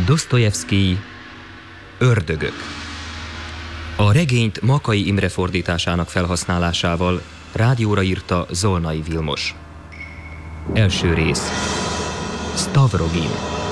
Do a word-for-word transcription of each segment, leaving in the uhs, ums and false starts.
Dosztojevszkij Ördögök. A regényt Makay Imre fordításának felhasználásával rádióra írta Zolnai Vilmos. Első rész. Stavrogin.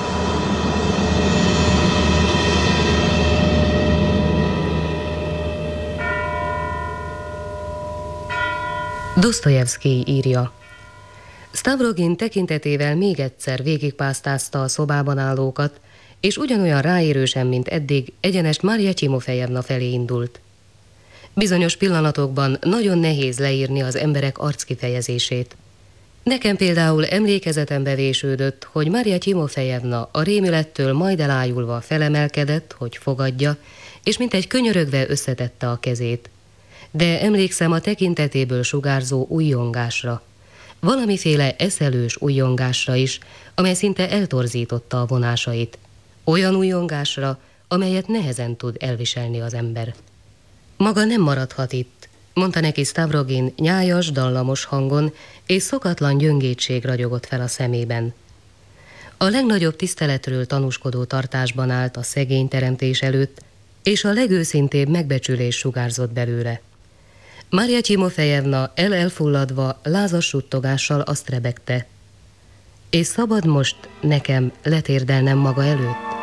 Dosztojevszkij írja. Stavrogin tekintetével még egyszer végigpásztázta a szobában állókat, és ugyanolyan ráérősen, mint eddig, egyenest Marja Timofejevna felé indult. Bizonyos pillanatokban nagyon nehéz leírni az emberek arckifejezését. Nekem például emlékezetembe vésődött, hogy Marja Timofejevna a rémülettől majd elájulva felemelkedett, hogy fogadja, és mintegy könyörögve összetette a kezét. De emlékszem a tekintetéből sugárzó ujjongásra, valamiféle eszelős ujjongásra is, amely szinte eltorzította a vonásait. Olyan ujjongásra, amelyet nehezen tud elviselni az ember. Maga nem maradhat itt, mondta neki Stavrogin nyájas, dallamos hangon, és szokatlan gyöngétség ragyogott fel a szemében. A legnagyobb tiszteletről tanúskodó tartásban állt a szegény teremtés előtt, és a legőszintébb megbecsülés sugárzott belőle. Marja Timofejevna el-elfulladva, lázas suttogással azt rebegte. És szabad most nekem letérdelnem maga előtt?